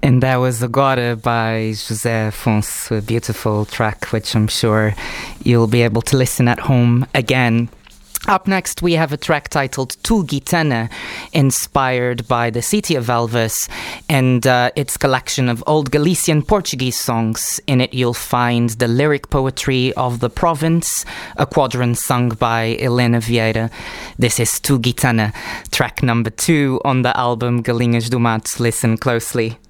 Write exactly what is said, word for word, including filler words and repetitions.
And that was Agora by José Afonso, a beautiful track which I'm sure you'll be able to listen at home again. Up next, we have a track titled Tu Gitana, inspired by the city of Elvas and uh, its collection of old Galician Portuguese songs. In it, you'll find the lyric poetry of the province, a quadrant sung by Helena Vieira. This is Tu Gitana, track number two on the album Galinhas do Mato. Listen closely.